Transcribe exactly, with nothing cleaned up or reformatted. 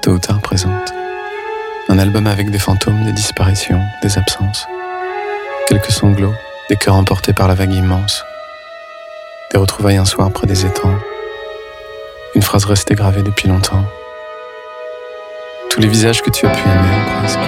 tôt ou tard présente. Un album avec des fantômes, des disparitions, des absences. Quelques sanglots, des cœurs emportés par la vague immense. Des retrouvailles un soir près des étangs. Une phrase restée gravée depuis longtemps. Tous les visages que tu as pu aimer, presque.